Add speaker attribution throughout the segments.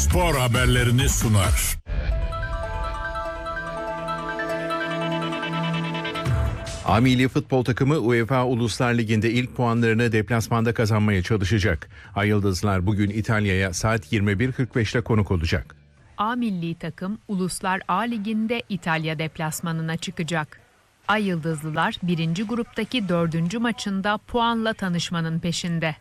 Speaker 1: Spor haberlerini sunar.
Speaker 2: A Milli Futbol takımı UEFA Uluslar Ligi'nde ilk puanlarını deplasmanda kazanmaya çalışacak. Ay Yıldızlar bugün İtalya'ya saat 21.45'te konuk olacak.
Speaker 3: A Milli takım Uluslar A Ligi'nde İtalya deplasmanına çıkacak. Ay Yıldızlılar 1. gruptaki 4. maçında puanla tanışmanın peşinde.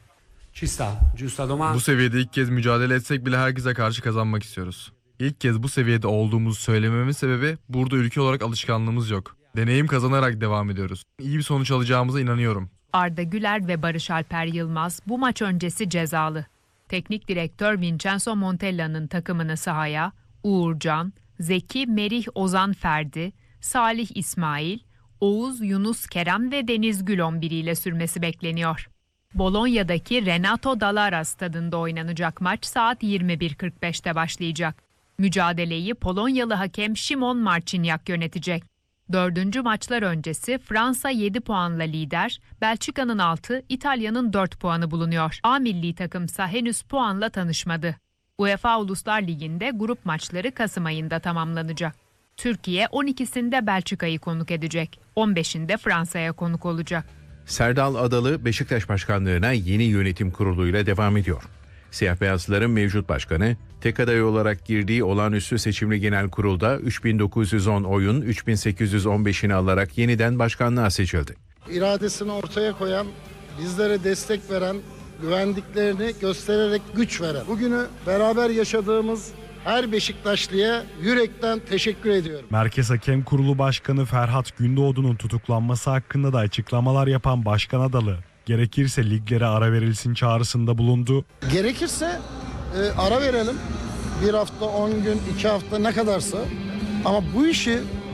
Speaker 4: Bu seviyede ilk kez mücadele etsek bile herkese karşı kazanmak istiyoruz. İlk kez bu seviyede olduğumuzu söylememin sebebi burada ülke olarak alışkanlığımız yok. Deneyim kazanarak devam ediyoruz. İyi bir sonuç alacağımıza inanıyorum.
Speaker 3: Arda Güler ve Barış Alper Yılmaz bu maç öncesi cezalı. Teknik direktör Vincenzo Montella'nın takımını sahaya Uğurcan, Zeki, Merih, Ozan Ferdi, Salih İsmail, Oğuz, Yunus, Kerem ve Deniz Gül 11 ile sürmesi bekleniyor. Bolonya'daki Renato Dallara stadında oynanacak maç saat 21.45'te başlayacak. Mücadeleyi Polonyalı hakem Szymon Marciniak yönetecek. 4. maçlar öncesi Fransa 7 puanla lider, Belçika'nın 6, İtalya'nın 4 puanı bulunuyor. A milli takımsa henüz puanla tanışmadı. UEFA Uluslar Ligi'nde grup maçları Kasım ayında tamamlanacak. Türkiye 12'sinde Belçika'yı konuk edecek, 15'inde Fransa'ya konuk olacak.
Speaker 2: Serdal Adalı Beşiktaş Başkanlığı'na yeni yönetim kuruluyla devam ediyor. Siyah Beyazlıların mevcut başkanı, tek aday olarak girdiği olağanüstü seçimli genel kurulda 3910 oyun 3815'ini alarak yeniden başkanlığa seçildi.
Speaker 5: İradesini ortaya koyan, bizlere destek veren, güvendiklerini göstererek güç veren, bugünü beraber yaşadığımız her Beşiktaşlı'ya yürekten teşekkür ediyorum.
Speaker 6: Merkez Hakem Kurulu Başkanı Ferhat Gündoğdu'nun tutuklanması hakkında da açıklamalar yapan Başkan Adalı, gerekirse liglere ara verilsin çağrısında bulundu.
Speaker 5: Gerekirse ara verelim. 1 hafta, 10 gün, 2 hafta ne kadarsa. Ama bu işi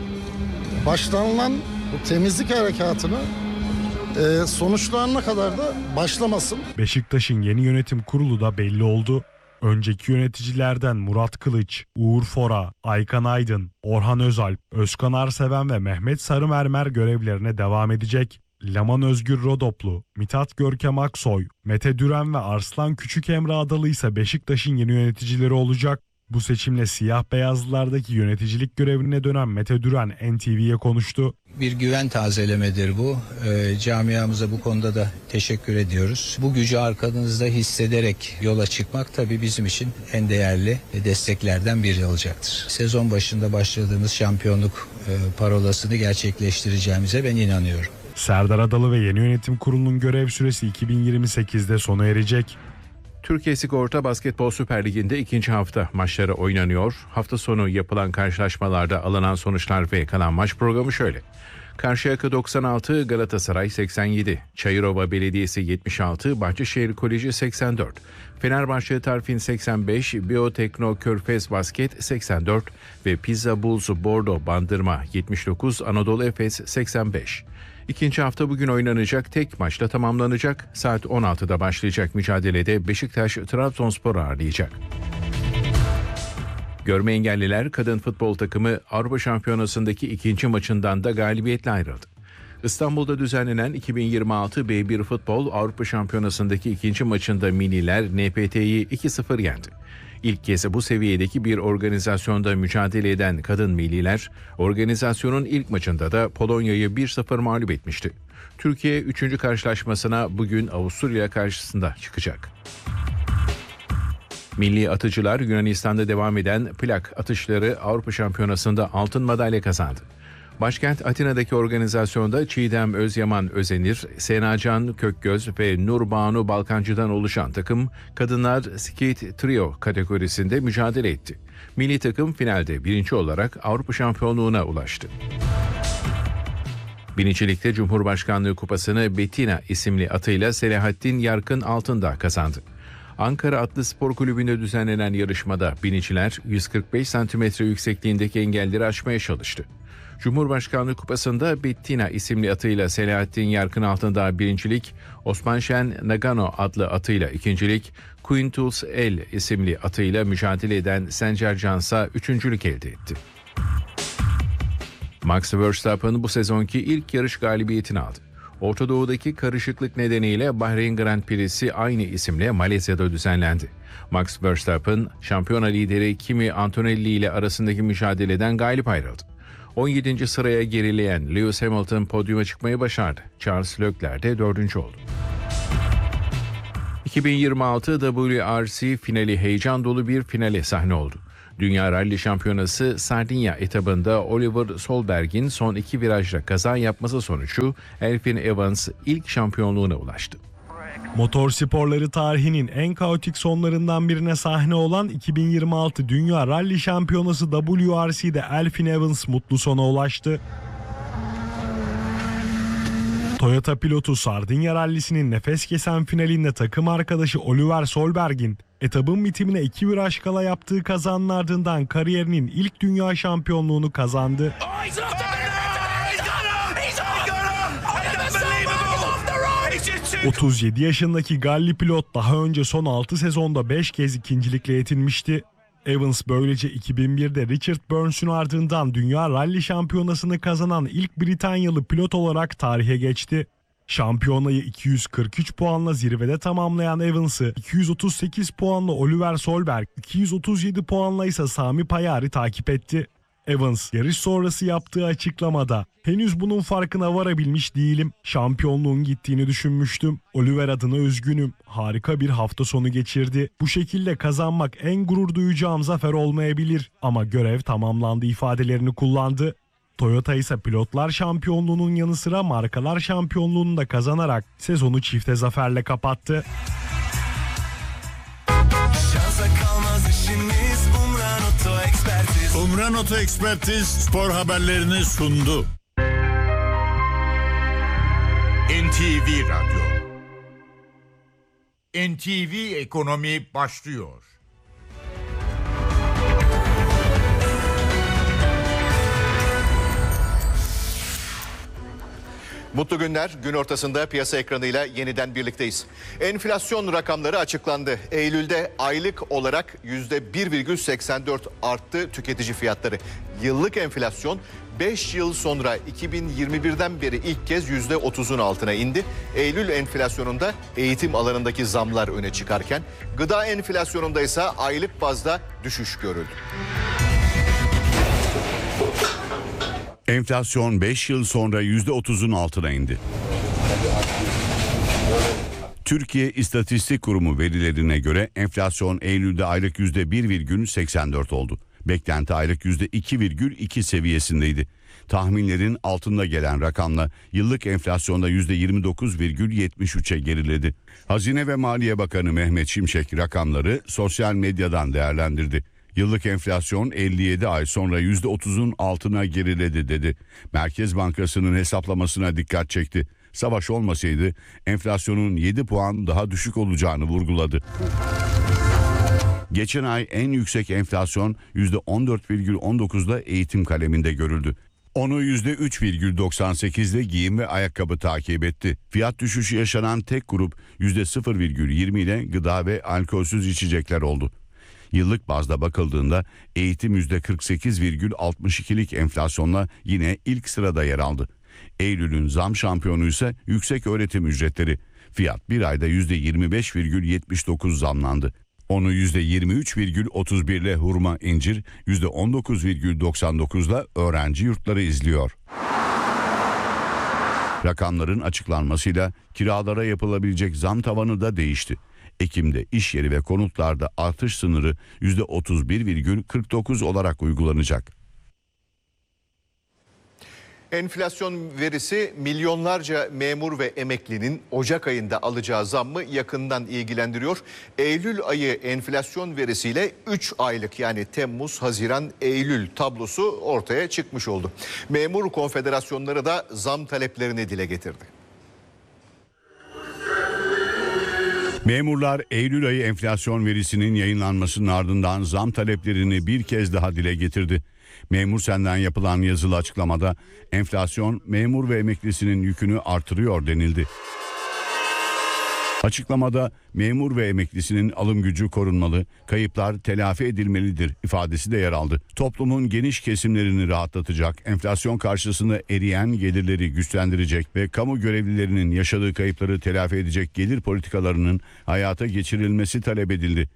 Speaker 5: başlanılan bu temizlik harekatını sonuçlarına kadar da başlamasın.
Speaker 6: Beşiktaş'ın yeni yönetim kurulu da belli oldu. Önceki yöneticilerden Murat Kılıç, Uğur Fora, Aykan Aydın, Orhan Özalp, Özkan Arseven ve Mehmet Sarımermer görevlerine devam edecek. Laman Özgür Rodoplu, Mithat Görkem Aksoy, Mete Düren ve Arslan Küçükemre Adalı ise Beşiktaş'ın yeni yöneticileri olacak. Bu seçimle siyah beyazlılardaki yöneticilik görevine dönen Mete Düren NTV'ye konuştu.
Speaker 7: Bir güven tazelemedir bu. Camiamıza bu konuda da teşekkür ediyoruz. Bu gücü arkanızda hissederek yola çıkmak tabii bizim için en değerli desteklerden biri olacaktır. Sezon başında başladığımız şampiyonluk parolasını gerçekleştireceğimize ben inanıyorum.
Speaker 6: Serdar Adalı ve yeni yönetim kurulunun görev süresi 2028'de sona erecek.
Speaker 2: Türkiye Sigorta Basketbol Süper Ligi'nde ikinci hafta maçları oynanıyor. Hafta sonu yapılan karşılaşmalarda alınan sonuçlar ve kalan maç programı şöyle. Karşıyaka 96, Galatasaray 87, Çayırova Belediyesi 76, Bahçeşehir Koleji 84, Fenerbahçe Tarfin 85, Biyotekno Körfez Basket 84 ve Pizza Bulls Bordo Bandırma 79, Anadolu Efes 85. İkinci hafta bugün oynanacak tek maçla tamamlanacak. Saat 16'da başlayacak mücadelede Beşiktaş Trabzonspor'u ağırlayacak. Görme engelliler kadın futbol takımı Avrupa Şampiyonası'ndaki ikinci maçından da galibiyetle ayrıldı. İstanbul'da düzenlenen 2026 B1 Futbol Avrupa Şampiyonası'ndaki ikinci maçında Miniler NPT'yi 2-0 yendi. İlk kez bu seviyedeki bir organizasyonda mücadele eden kadın milliler, organizasyonun ilk maçında da Polonya'yı 1-0 mağlup etmişti. Türkiye 3. karşılaşmasına bugün Avusturya karşısında çıkacak. Milli atıcılar Yunanistan'da devam eden plak atışları Avrupa Şampiyonası'nda altın madalya kazandı. Başkent Atina'daki organizasyonda Çiğdem Özyaman Özenir, Senacan Kökgöz ve Nurbanu Balkancı'dan oluşan takım kadınlar skate trio kategorisinde mücadele etti. Milli takım finalde birinci olarak Avrupa Şampiyonluğu'na ulaştı. Binicilikte Cumhurbaşkanlığı Kupası'nı Bettina isimli atıyla Selahattin Yarkın Altındağ kazandı. Ankara Atlı Spor Kulübü'nde düzenlenen yarışmada biniciler 145 santimetre yüksekliğindeki engelleri aşmaya çalıştı. Cumhurbaşkanlığı Kupası'nda Bettina isimli atıyla Selahattin Yarkın Altındağ birincilik, Osman Şen Nagano adlı atıyla ikincilik, Quintus El isimli atıyla mücadele eden Sencer Cansa üçüncülük elde etti. Max Verstappen bu sezonki ilk yarış galibiyetini aldı. Orta Doğu'daki karışıklık nedeniyle Bahreyn Grand Prix'si aynı isimle Malezya'da düzenlendi. Max Verstappen, şampiyona lideri Kimi Antonelli ile arasındaki mücadeleden galip ayrıldı. 17. sıraya gerileyen Lewis Hamilton podyuma çıkmayı başardı. Charles Leclerc de 4. oldu. 2026 WRC finali heyecan dolu bir finale sahne oldu. Dünya Rally Şampiyonası Sardinya etabında Oliver Solberg'in son 2 virajda kaza yapması sonucu Elfyn Evans ilk şampiyonluğuna ulaştı.
Speaker 6: Motorsporları tarihinin en kaotik sonlarından birine sahne olan 2026 Dünya Rally Şampiyonası WRC'de Elfyn Evans mutlu sona ulaştı. Toyota pilotu Sardinya Rally'sinin nefes kesen finalinde takım arkadaşı Oliver Solberg'in etabın bitimine 2 viraj kala yaptığı kazanın ardından kariyerinin ilk dünya şampiyonluğunu kazandı. 37 yaşındaki Galli pilot daha önce son 6 sezonda 5 kez ikincilikle yetinmişti. Evans böylece 2001'de Richard Burns'un ardından Dünya Rally Şampiyonası'nı kazanan ilk Britanyalı pilot olarak tarihe geçti. Şampiyonayı 243 puanla zirvede tamamlayan Evans'ı 238 puanla Oliver Solberg, 237 puanla ise Sami Payari takip etti. Evans yarış sonrası yaptığı açıklamada "Henüz bunun farkına varabilmiş değilim. Şampiyonluğun gittiğini düşünmüştüm. Oliver adına üzgünüm. Harika bir hafta sonu geçirdi. Bu şekilde kazanmak en gurur duyacağım zafer olmayabilir ama görev tamamlandı" ifadelerini kullandı. Toyota ise pilotlar şampiyonluğunun yanı sıra markalar şampiyonluğunu da kazanarak sezonu çifte zaferle kapattı.
Speaker 1: Umran Oto Ekspertiz spor haberlerini sundu.
Speaker 8: NTV Radyo. NTV Ekonomi başlıyor.
Speaker 9: Mutlu günler. Gün ortasında piyasa ekranıyla yeniden birlikteyiz. Enflasyon rakamları açıklandı. Eylül'de aylık olarak %1,84 arttı tüketici fiyatları. Yıllık enflasyon 5 yıl sonra 2021'den beri ilk kez %30'un altına indi. Eylül enflasyonunda eğitim alanındaki zamlar öne çıkarken gıda enflasyonunda ise aylık bazda düşüş görüldü.
Speaker 10: Enflasyon 5 yıl sonra %30'un altına indi. Türkiye İstatistik Kurumu verilerine göre enflasyon Eylül'de aylık %1,84 oldu. Beklenti aylık %2,2 seviyesindeydi. Tahminlerin altında gelen rakamla yıllık enflasyonda %29,73'e geriledi. Hazine ve Maliye Bakanı Mehmet Şimşek rakamları sosyal medyadan değerlendirdi. Yıllık enflasyon 57 ay sonra %30'un altına geriledi dedi. Merkez Bankası'nın hesaplamasına dikkat çekti. Savaş olmasaydı enflasyonun 7 puan daha düşük olacağını vurguladı. Geçen ay en yüksek enflasyon %14,19'da eğitim kaleminde görüldü. Onu %3,98'de giyim ve ayakkabı takip etti. Fiyat düşüşü yaşanan tek grup %0,20 ile gıda ve alkolsüz içecekler oldu. Yıllık bazda bakıldığında eğitim %48,62'lik enflasyonla yine ilk sırada yer aldı. Eylül'ün zam şampiyonu ise yüksek öğretim ücretleri. Fiyat bir ayda %25,79 zamlandı. Onu %23,31 ile hurma incir, %19,99 ile öğrenci yurtları izliyor. Rakamların açıklanmasıyla kiralara yapılabilecek zam tavanı da değişti. Ekim'de iş yeri ve konutlarda artış sınırı %31,49 olarak uygulanacak.
Speaker 9: Enflasyon verisi milyonlarca memur ve emeklinin Ocak ayında alacağı zammı yakından ilgilendiriyor. Eylül ayı enflasyon verisiyle 3 aylık yani Temmuz, Haziran, Eylül tablosu ortaya çıkmış oldu. Memur konfederasyonları da zam taleplerini dile getirdi.
Speaker 10: Memurlar Eylül ayı enflasyon verisinin yayınlanmasının ardından zam taleplerini bir kez daha dile getirdi. Memur Sen'den yapılan yazılı açıklamada enflasyon memur ve emeklisinin yükünü artırıyor denildi. Açıklamada memur ve emeklisinin alım gücü korunmalı, kayıplar telafi edilmelidir ifadesi de yer aldı. Toplumun geniş kesimlerini rahatlatacak, enflasyon karşısında eriyen gelirleri güçlendirecek ve kamu görevlilerinin yaşadığı kayıpları telafi edecek gelir politikalarının hayata geçirilmesi talep edildi.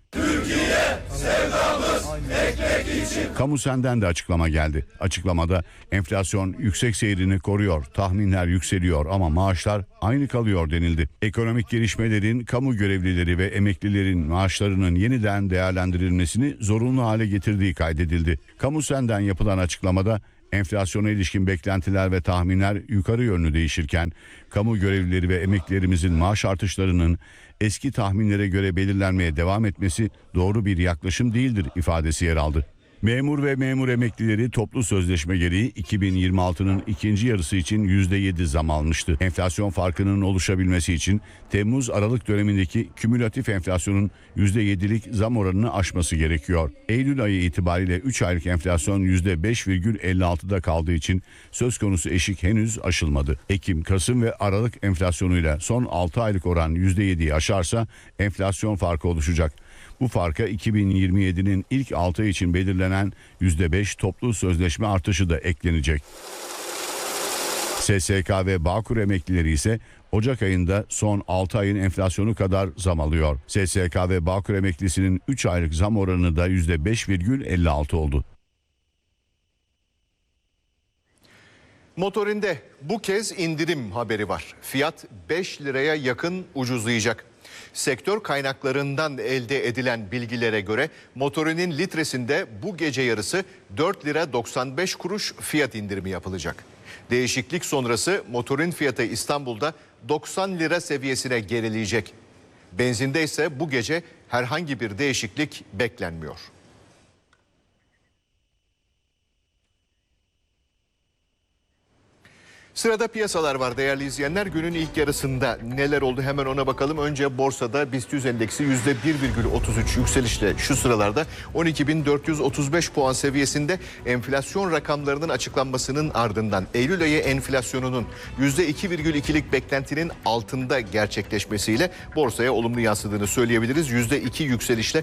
Speaker 10: Kamusen'den de açıklama geldi. Açıklamada enflasyon yüksek seyrini koruyor, tahminler yükseliyor ama maaşlar aynı kalıyor denildi. Ekonomik gelişmelerin kamu görevlileri ve emeklilerin maaşlarının yeniden değerlendirilmesini zorunlu hale getirdiği kaydedildi. Kamusen'den yapılan açıklamada enflasyona ilişkin beklentiler ve tahminler yukarı yönlü değişirken kamu görevlileri ve emeklilerimizin maaş artışlarının eski tahminlere göre belirlenmeye devam etmesi doğru bir yaklaşım değildir ifadesi yer aldı. Memur ve memur emeklileri toplu sözleşme gereği 2026'nın ikinci yarısı için %7 zam almıştı. Enflasyon farkının oluşabilmesi için Temmuz-Aralık dönemindeki kümülatif enflasyonun %7'lik zam oranını aşması gerekiyor. Eylül ayı itibariyle 3 aylık enflasyon %5,56'da kaldığı için söz konusu eşik henüz aşılmadı. Ekim, Kasım ve Aralık enflasyonuyla son 6 aylık oran %7'yi aşarsa enflasyon farkı oluşacak. Bu farka 2027'nin ilk 6 ay için belirlenen %5 toplu sözleşme artışı da eklenecek. SSK ve Bağkur emeklileri ise Ocak ayında son 6 ayın enflasyonu kadar zam alıyor. SSK ve Bağkur emeklisinin 3 aylık zam oranı da %5,56 oldu.
Speaker 9: Motorinde bu kez indirim haberi var. Fiyat 5 liraya yakın ucuzlayacak. Sektör kaynaklarından elde edilen bilgilere göre motorinin litresinde bu gece yarısı 4 lira 95 kuruş fiyat indirimi yapılacak. Değişiklik sonrası motorin fiyatı İstanbul'da 90 lira seviyesine gerileyecek. Benzinde ise bu gece herhangi bir değişiklik beklenmiyor. Sırada piyasalar var değerli izleyenler. Günün ilk yarısında neler oldu hemen ona bakalım. Önce borsada BIST 100 endeksi %1,33 yükselişle şu sıralarda 12.435 puan seviyesinde. Enflasyon rakamlarının açıklanmasının ardından Eylül ayı enflasyonunun %2,2'lik beklentinin altında gerçekleşmesiyle borsaya olumlu yansıdığını söyleyebiliriz. %2 yükselişle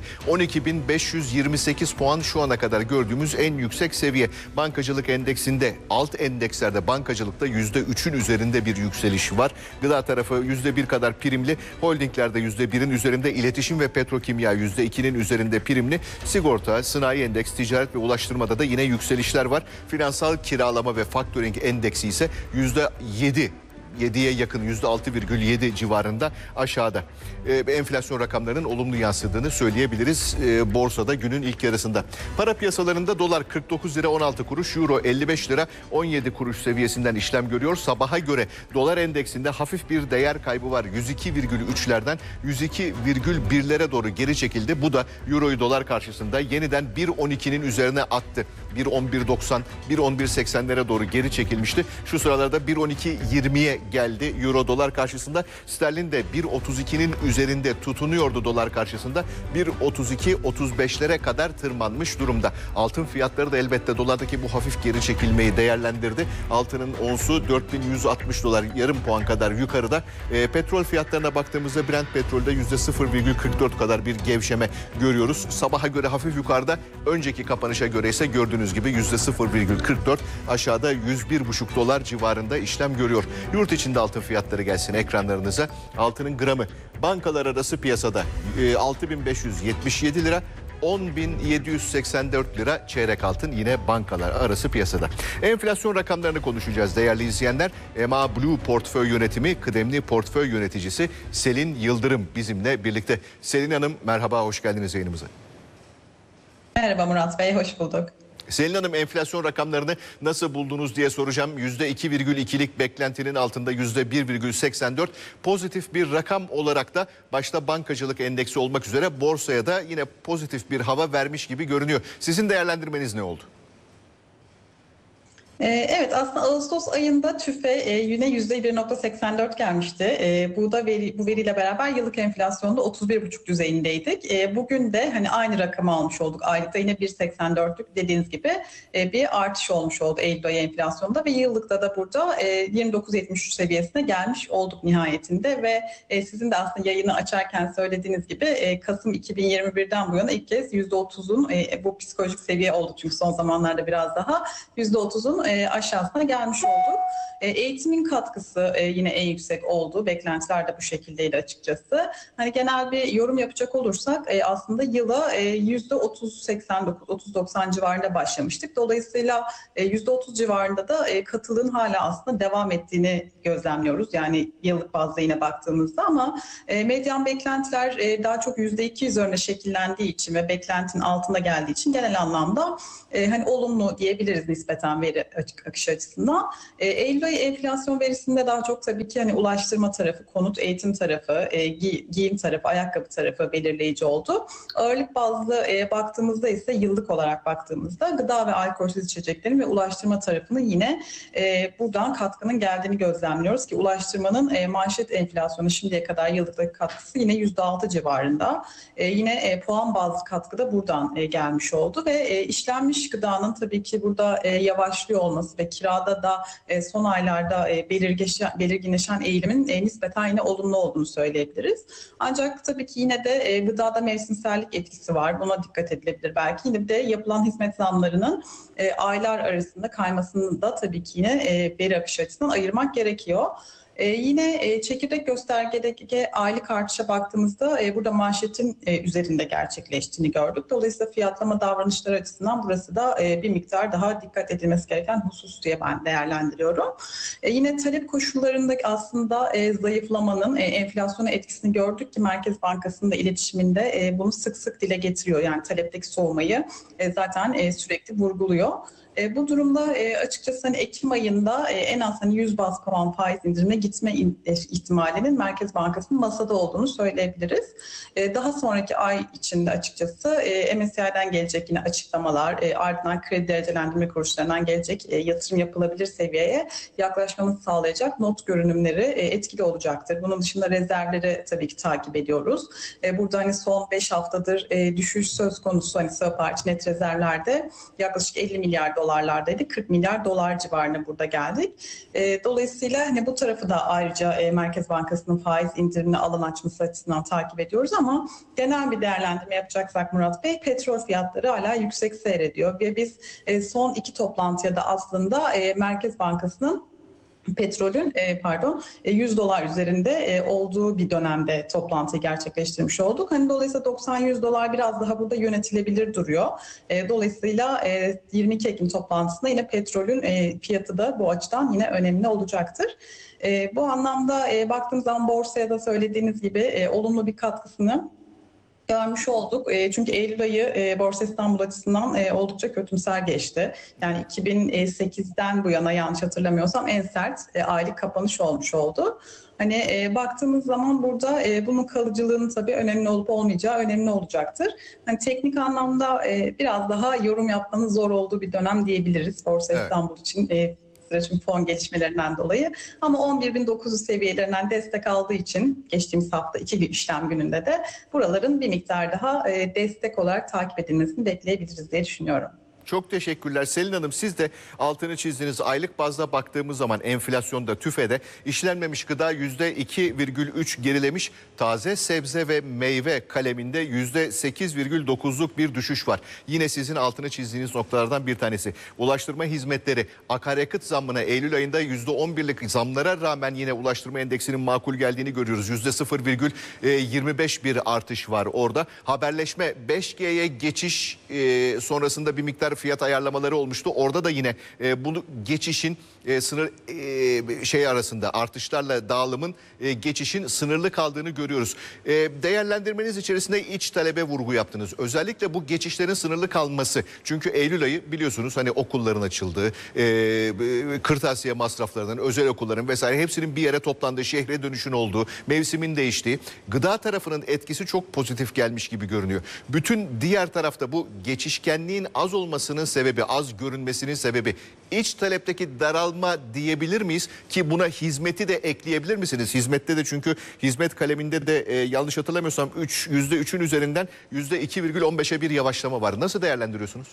Speaker 9: 12.528 puan şu ana kadar gördüğümüz en yüksek seviye. Bankacılık endeksinde alt endekslerde bankacılıkta %3'ün üzerinde bir yükseliş var. Gıda tarafı %1 kadar primli. Holdinglerde %1'in üzerinde, iletişim ve petrokimya %2'nin üzerinde primli. Sigorta, sanayi endeks, ticaret ve ulaştırmada da yine yükselişler var. Finansal kiralama ve faktöring endeksi ise %7'ye yakın %6,7 civarında aşağıda. Enflasyon rakamlarının olumlu yansıdığını söyleyebiliriz borsada günün ilk yarısında. Para piyasalarında dolar 49 lira 16 kuruş, euro 55 lira 17 kuruş seviyesinden işlem görüyor. Sabaha göre dolar endeksinde hafif bir değer kaybı var. 102,3'lerden 102,1'lere doğru geri çekildi. Bu da euroyu dolar karşısında yeniden 1.12'nin üzerine attı. 1.11.90, 1.11.80'lere doğru geri çekilmişti. Şu sıralarda 1.12.20'ye geldi euro dolar karşısında. Sterlin de 1.32'nin üzerinde tutunuyordu dolar karşısında. 1.32-35'lere kadar tırmanmış durumda. Altın fiyatları da elbette dolardaki bu hafif geri çekilmeyi değerlendirdi. Altının onsu 4160 dolar, yarım puan kadar yukarıda. Petrol fiyatlarına baktığımızda Brent petrolde %0,44 kadar bir gevşeme görüyoruz. Sabaha göre hafif yukarıda, önceki kapanışa göre ise gördüğünüz gibi %0,44, aşağıda 101,5 dolar civarında işlem görüyor. Yurt içinde altın fiyatları gelsin ekranlarınıza. Altının gramı bankalar arası piyasada 6.577 lira, 10.784 lira çeyrek altın yine bankalar arası piyasada. Enflasyon rakamlarını konuşacağız değerli izleyenler. EMA Blue Portföy Yönetimi kıdemli portföy yöneticisi Selin Yıldırım bizimle birlikte. Selin Hanım merhaba, hoş geldiniz yayınımıza.
Speaker 11: Merhaba Murat Bey, hoş bulduk.
Speaker 9: Selin Hanım, enflasyon rakamlarını nasıl buldunuz diye soracağım. %2,2'lik beklentinin altında %1,84. Pozitif bir rakam olarak da başta bankacılık endeksi olmak üzere borsaya da yine pozitif bir hava vermiş gibi görünüyor. Sizin değerlendirmeniz ne oldu?
Speaker 11: Evet, aslında Ağustos ayında TÜFE yine %1,84 gelmişti. Bu veriyle beraber yıllık enflasyonda 31,5 düzeyindeydik. Bugün de hani aynı rakamı almış olduk. Aylıkta yine 1,84'lük dediğiniz gibi bir artış olmuş oldu Eylül ayı enflasyonda ve yıllıkta da burada 29,73 seviyesine gelmiş olduk nihayetinde ve sizin de aslında yayını açarken söylediğiniz gibi Kasım 2021'den bu yana ilk kez %30'un bu psikolojik seviye oldu çünkü son zamanlarda biraz daha %30'un aşağısına gelmiş olduk. Eğitimin katkısı yine en yüksek oldu. Beklentiler de bu şekildeydi açıkçası. Hani genel bir yorum yapacak olursak aslında yıla %30-89-30-90 civarında başlamıştık. Dolayısıyla %30 civarında da katılığın hala aslında devam ettiğini gözlemliyoruz. Yani yıllık bazda yine baktığımızda ama medyan beklentiler daha çok %2 üzerine şekillendiği için ve beklentinin altında geldiği için genel anlamda hani olumlu diyebiliriz nispeten veri akışı açısından. Eylül ayı enflasyon verisinde daha çok tabii ki hani ulaştırma tarafı, konut, eğitim tarafı, giyim tarafı, ayakkabı tarafı belirleyici oldu. Ağırlık bazlı baktığımızda ise yıllık olarak baktığımızda gıda ve alkolsüz içeceklerin ve ulaştırma tarafının yine buradan katkının geldiğini gözlemliyoruz ki ulaştırmanın manşet enflasyonu şimdiye kadar yıllıktaki katkısı yine %6 civarında. Yine puan bazlı katkı da buradan gelmiş oldu ve işlenmiş gıdanın tabii ki burada yavaşlıyor olması ve kirada da son aylarda belirginleşen eğilimin nispeten yine olumlu olduğunu söyleyebiliriz. Ancak tabii ki yine de gıdada mevsimsellik etkisi var. Buna dikkat edilebilir belki. Yine de yapılan hizmet zamlarının aylar arasında kaymasını da tabii ki yine veri akışı açısından ayırmak gerekiyor. Yine çekirdek göstergedeki aylık artışa baktığımızda burada manşetin üzerinde gerçekleştiğini gördük. Dolayısıyla fiyatlama davranışları açısından burası da bir miktar daha dikkat edilmesi gereken husus diye ben değerlendiriyorum. Yine talep koşullarındaki aslında zayıflamanın enflasyona etkisini gördük ki Merkez Bankası'nın da iletişiminde bunu sık sık dile getiriyor. Yani talepteki soğumayı zaten sürekli vurguluyor. Bu durumda açıkçası hani Ekim ayında en az hani 100 baz puan faiz indirimine gitme ihtimalinin Merkez Bankası'nın masada olduğunu söyleyebiliriz. Daha sonraki ay içinde açıkçası MSCI'den gelecek yine açıklamalar, ardından kredi derecelendirme kuruluşlarından gelecek yatırım yapılabilir seviyeye yaklaşmamızı sağlayacak not görünümleri etkili olacaktır. Bunun dışında rezervleri tabii ki takip ediyoruz. Burada hani son 5 haftadır düşüş söz konusu hani swap hariç net rezervlerde yaklaşık 50 milyar dolarlardaydı. 40 milyar dolar civarına burada geldik. Dolayısıyla hani bu tarafı da ayrıca Merkez Bankası'nın faiz indirimine alan açması açısından takip ediyoruz ama genel bir değerlendirme yapacaksak Murat Bey, petrol fiyatları hala yüksek seyrediyor ve biz son 2 toplantıya da aslında Merkez Bankası'nın petrolün 100 dolar üzerinde olduğu bir dönemde toplantıyı gerçekleştirmiş olduk. Hani dolayısıyla 90-100 dolar biraz daha burada yönetilebilir duruyor. Dolayısıyla 22 Ekim toplantısında yine petrolün fiyatı da bu açıdan yine önemli olacaktır. Bu anlamda baktığımız zaman borsaya da söylediğiniz gibi olumlu bir katkısını görmüş olduk. Çünkü Eylül ayı Borsa İstanbul açısından oldukça kötümser geçti. Yani 2008'den bu yana yanlış hatırlamıyorsam en sert aylık kapanış olmuş oldu. Hani baktığımız zaman burada bunun kalıcılığının tabii önemli olup olmayacağı önemli olacaktır. Hani teknik anlamda biraz daha yorum yapmanın zor olduğu bir dönem diyebiliriz Borsa İstanbul için. Çünkü fon gelişmelerinden dolayı ama 11.900 seviyelerinden destek aldığı için geçtiğimiz hafta 2 işlem gününde de buraların bir miktar daha destek olarak takip edilmesini bekleyebiliriz diye düşünüyorum.
Speaker 9: Çok teşekkürler Selin Hanım. Siz de altını çizdiniz. Aylık bazda baktığımız zaman enflasyonda TÜFE'de işlenmemiş gıda %2,3 gerilemiş. Taze sebze ve meyve kaleminde %8,9'luk bir düşüş var. Yine sizin altını çizdiğiniz noktalardan bir tanesi. Ulaştırma hizmetleri akaryakıt zammına Eylül ayında %11'lik zamlara rağmen yine ulaştırma endeksinin makul geldiğini görüyoruz. %0,25 bir artış var orada. Haberleşme 5G'ye geçiş sonrasında bir miktar fiyat ayarlamaları olmuştu. Orada da yine bunu geçişin sınır arasında artışlarla dağılımın geçişin sınırlı kaldığını görüyoruz. Değerlendirmeniz içerisinde iç talebe vurgu yaptınız. Özellikle bu geçişlerin sınırlı kalması. Çünkü Eylül ayı biliyorsunuz hani okulların açıldığı, kırtasiye masraflarının, özel okulların vesaire hepsinin bir yere toplandığı, şehre dönüşün olduğu, mevsimin değiştiği, gıda tarafının etkisi çok pozitif gelmiş gibi görünüyor. Bütün diğer tarafta bu geçişkenliğin az olması olmasının sebebi, az görünmesinin sebebi iç talepteki daralma diyebilir miyiz? Ki buna hizmeti de ekleyebilir misiniz? Hizmette de, çünkü hizmet kaleminde de yanlış hatırlamıyorsam %3'ün üzerinden %2,15'e bir yavaşlama var. Nasıl değerlendiriyorsunuz?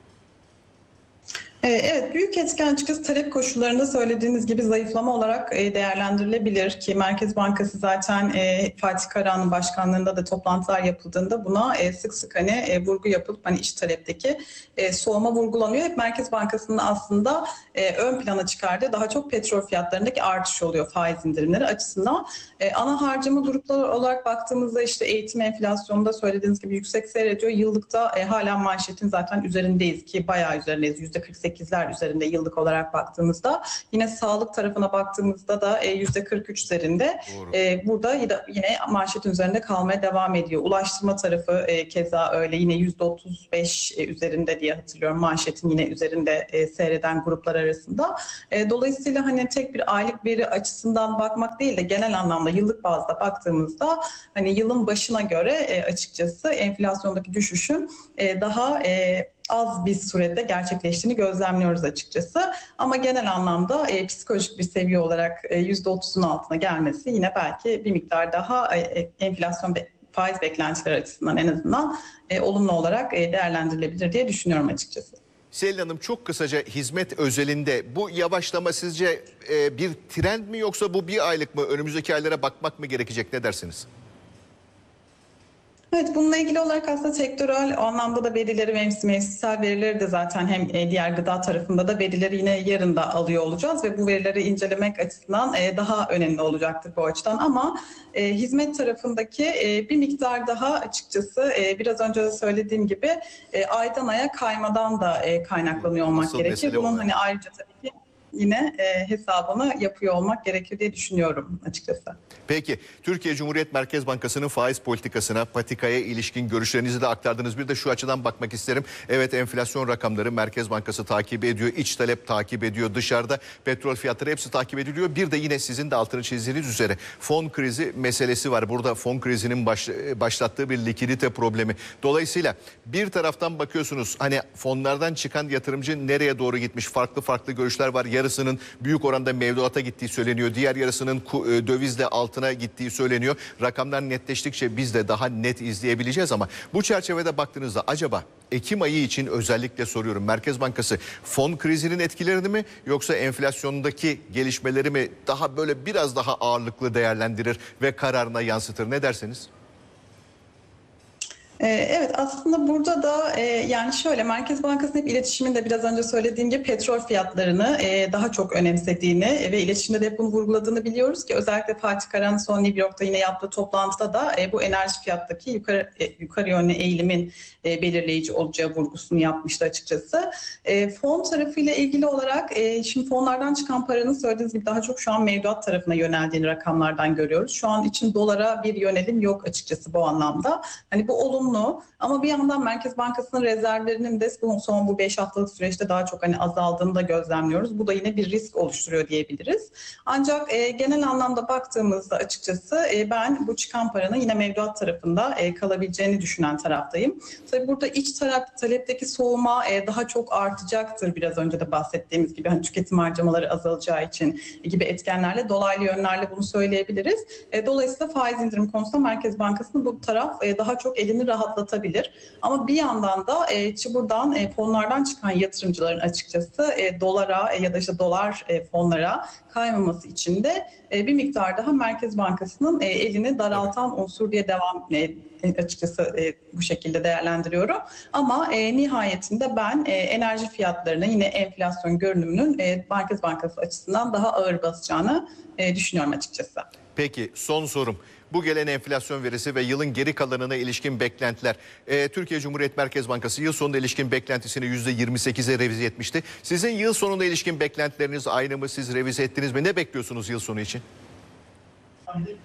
Speaker 11: Evet, büyük etken açıkçası talep koşullarında söylediğiniz gibi zayıflama olarak değerlendirilebilir ki Merkez Bankası zaten Fatih Karahan'ın başkanlığında da toplantılar yapıldığında buna sık sık vurgu yapılıp iç talepteki soğuma vurgulanıyor. Hep Merkez Bankası'nın aslında ön plana çıkardığı daha çok petrol fiyatlarındaki artış oluyor faiz indirimleri açısından. Ana harcama grupları olarak baktığımızda işte eğitim enflasyonunda söylediğiniz gibi yüksek seyrediyor. Yıllıkta hala manşetin zaten üzerindeyiz ki bayağı üzerindeyiz. %48'ler üzerinde yıllık olarak baktığımızda. Yine sağlık tarafına baktığımızda da %43 üzerinde. Burada yine manşetin üzerinde kalmaya devam ediyor. Ulaştırma tarafı keza öyle, yine %35 üzerinde diye hatırlıyorum. Manşetin yine üzerinde seyreden gruplar arasında. Dolayısıyla tek bir aylık veri açısından bakmak değil de genel anlamda yıllık bazda baktığımızda yılın başına göre açıkçası enflasyondaki düşüşün daha az bir sürede gerçekleştiğini gözlemliyoruz açıkçası. Ama genel anlamda psikolojik bir seviye olarak %30'un altına gelmesi yine belki bir miktar daha enflasyon faiz beklentileri açısından en azından olumlu olarak değerlendirilebilir diye düşünüyorum açıkçası.
Speaker 9: Selin Hanım, çok kısaca hizmet özelinde bu yavaşlama sizce bir trend mi, yoksa bu bir aylık mı? Önümüzdeki aylara bakmak mı gerekecek, ne dersiniz?
Speaker 11: Evet, bununla ilgili olarak aslında sektörel anlamda da verileri, mevsimsel verileri de zaten hem diğer gıda tarafında da verileri yine yarın da alıyor olacağız ve bu verileri incelemek açısından daha önemli olacaktır bu açıdan. Ama hizmet tarafındaki bir miktar daha açıkçası biraz önce de söylediğim gibi aydan aya kaymadan da kaynaklanıyor olmak gerekir. Bunun ayrıca tabii ki yine hesabını yapıyor olmak gerekir diye düşünüyorum açıkçası.
Speaker 9: Peki, Türkiye Cumhuriyet Merkez Bankası'nın faiz politikasına, patikaya ilişkin görüşlerinizi de aktardınız. Bir de şu açıdan bakmak isterim. Evet, enflasyon rakamları Merkez Bankası takip ediyor, iç talep takip ediyor, dışarıda petrol fiyatları hepsi takip ediliyor. Bir de yine sizin de altını çizdiğiniz üzere fon krizi meselesi var. Burada fon krizinin başlattığı bir likidite problemi. Dolayısıyla bir taraftan bakıyorsunuz, fonlardan çıkan yatırımcı nereye doğru gitmiş? Farklı görüşler var. Yarısının büyük oranda mevduata gittiği söyleniyor. Diğer yarısının dövizle altına gittiği söyleniyor. Rakamlar netleştikçe biz de daha net izleyebileceğiz ama bu çerçevede baktığınızda acaba Ekim ayı için özellikle soruyorum, Merkez Bankası fon krizinin etkilerini mi, yoksa enflasyondaki gelişmeleri mi biraz daha ağırlıklı değerlendirir ve kararına yansıtır? Ne dersiniz?
Speaker 11: Evet, aslında burada da Merkez Bankası'nın hep iletişiminde biraz önce söylediğim gibi petrol fiyatlarını daha çok önemsediğini ve iletişimde de hep bunu vurguladığını biliyoruz ki özellikle Fatih Karahan son New York'ta yine yaptığı toplantıda da bu enerji fiyattaki yukarı yönlü eğilimin belirleyici olacağı vurgusunu yapmıştı açıkçası. Fon tarafıyla ilgili olarak şimdi fonlardan çıkan paranın söylediğiniz gibi daha çok şu an mevduat tarafına yöneldiğini rakamlardan görüyoruz. Şu an için dolara bir yönelim yok açıkçası bu anlamda. Bu olumlu. Ama bir yandan Merkez Bankası'nın rezervlerinin de son bu 5 haftalık süreçte daha çok azaldığını da gözlemliyoruz. Bu da yine bir risk oluşturuyor diyebiliriz. Ancak genel anlamda baktığımızda açıkçası ben bu çıkan paranın yine mevduat tarafında kalabileceğini düşünen taraftayım. Tabii burada iç talepteki soğuma daha çok artacaktır. Biraz önce de bahsettiğimiz gibi tüketim harcamaları azalacağı için gibi etkenlerle, dolaylı yönlerle bunu söyleyebiliriz. Dolayısıyla faiz indirim konusunda Merkez Bankası'nın bu taraf daha çok elini rahatlatabilir. Ama bir yandan da buradan fonlardan çıkan yatırımcıların açıkçası dolara ya da dolar fonlara kaymaması için de bir miktar daha Merkez Bankası'nın elini daraltan unsur diye açıkçası bu şekilde değerlendiriyorum. Ama nihayetinde ben enerji fiyatlarına yine enflasyon görünümünün Merkez Bankası açısından daha ağır basacağını düşünüyorum açıkçası.
Speaker 9: Peki, son sorum. Bu gelen enflasyon verisi ve yılın geri kalanına ilişkin beklentiler. Türkiye Cumhuriyet Merkez Bankası yıl sonuna ilişkin beklentisini %28'e revize etmişti. Sizin yıl sonuna ilişkin beklentileriniz aynı mı? Siz revize ettiniz mi? Ne bekliyorsunuz yıl sonu için?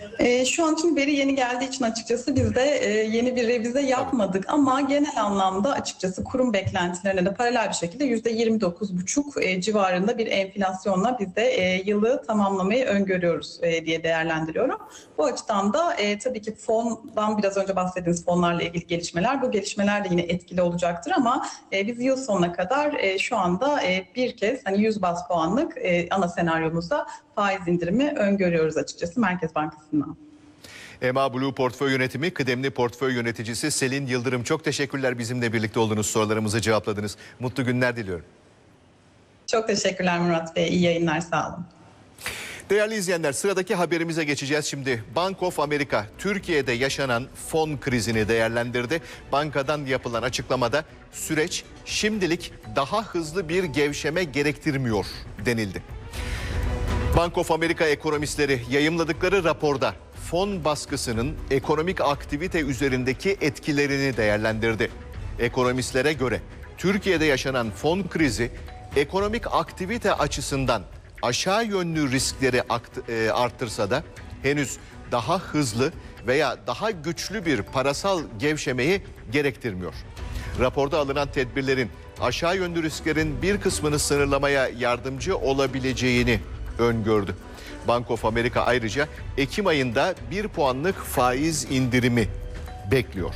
Speaker 11: Şu an için veri yeni geldiği için açıkçası biz de yeni bir revize yapmadık ama genel anlamda açıkçası kurum beklentilerine de paralel bir şekilde %29,5 civarında bir enflasyonla biz de yılı tamamlamayı öngörüyoruz diye değerlendiriyorum. Bu açıdan da tabii ki fondan biraz önce bahsettiğiniz fonlarla ilgili gelişmeler, bu gelişmeler de yine etkili olacaktır ama biz yıl sonuna kadar şu anda bir kez 100 baz puanlık ana senaryomuzda faiz indirimi öngörüyoruz açıkçası Merkez Bankası'ndan.
Speaker 9: EMA Blue Portföy Yönetimi kıdemli portföy yöneticisi Selin Yıldırım, çok teşekkürler bizimle birlikte olduğunuz, sorularımızı cevapladınız. Mutlu günler diliyorum.
Speaker 11: Çok teşekkürler Murat Bey. İyi yayınlar, sağ olun.
Speaker 9: Değerli izleyenler, sıradaki haberimize geçeceğiz şimdi. Bank of America Türkiye'de yaşanan fon krizini değerlendirdi. Bankadan yapılan açıklamada süreç şimdilik daha hızlı bir gevşeme gerektirmiyor denildi. Bank of America ekonomistleri yayımladıkları raporda fon baskısının ekonomik aktivite üzerindeki etkilerini değerlendirdi. Ekonomistlere göre Türkiye'de yaşanan fon krizi ekonomik aktivite açısından aşağı yönlü riskleri arttırsa da henüz daha hızlı veya daha güçlü bir parasal gevşemeyi gerektirmiyor. Raporda alınan tedbirlerin aşağı yönlü risklerin bir kısmını sınırlamaya yardımcı olabileceğini öngördü. Bank of America ayrıca Ekim ayında 1 puanlık faiz indirimi bekliyor.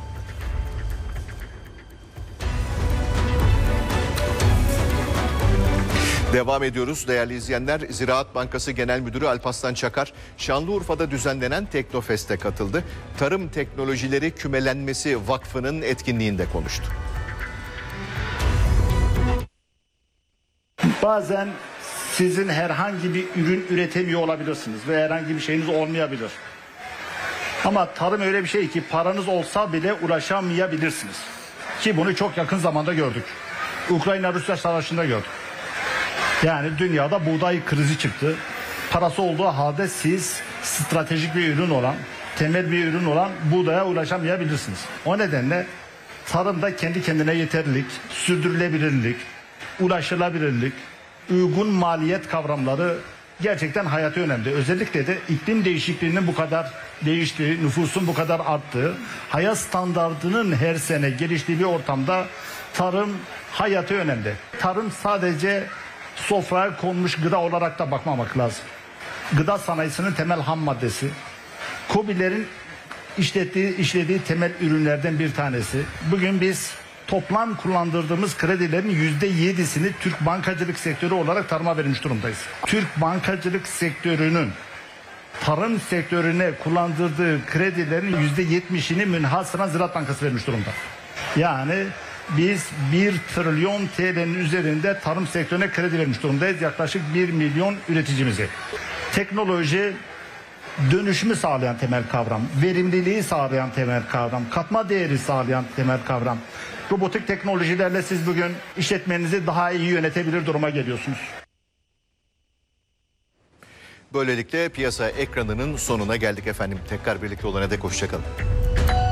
Speaker 9: Devam ediyoruz değerli izleyenler. Ziraat Bankası Genel Müdürü Alparslan Çakar, Şanlıurfa'da düzenlenen Teknofest'e katıldı. Tarım Teknolojileri Kümelenmesi Vakfı'nın etkinliğinde konuştu.
Speaker 12: Bazen sizin herhangi bir ürün üretemiyor olabilirsiniz ve herhangi bir şeyiniz olmayabilir. Ama tarım öyle bir şey ki paranız olsa bile ulaşamayabilirsiniz. Ki bunu çok yakın zamanda gördük. Ukrayna-Rusya savaşında gördük. Yani dünyada buğday krizi çıktı. Parası olduğu halde siz stratejik bir ürün olan, temel bir ürün olan buğdaya ulaşamayabilirsiniz. O nedenle tarımda kendi kendine yeterlilik, sürdürülebilirlik, ulaşılabilirlik, uygun maliyet kavramları gerçekten hayati önemli. Özellikle de iklim değişikliğinin bu kadar değiştiği, nüfusun bu kadar arttığı, hayat standardının her sene geliştiği bir ortamda tarım hayati önemli. Tarım sadece sofraya konmuş gıda olarak da bakmamak lazım. Gıda sanayisinin temel ham maddesi. KOBİ'lerin işlediği temel ürünlerden bir tanesi. Bugün biz toplam kullandırdığımız kredilerin %7'sini Türk bankacılık sektörü olarak tarıma vermiş durumdayız. Türk bankacılık sektörünün tarım sektörüne kullandırdığı kredilerin %70'ini münhasıran Ziraat Bankası vermiş durumda. Yani biz 1 trilyon TL'nin üzerinde tarım sektörüne kredi vermiş durumdayız. Yaklaşık 1 milyon üreticimize. Teknoloji dönüşümü sağlayan temel kavram, verimliliği sağlayan temel kavram, katma değeri sağlayan temel kavram. Robotik teknolojilerle siz bugün işletmenizi daha iyi yönetebilir duruma geliyorsunuz.
Speaker 9: Böylelikle piyasa ekranının sonuna geldik efendim. Tekrar birlikte olana dek hoşça kalın.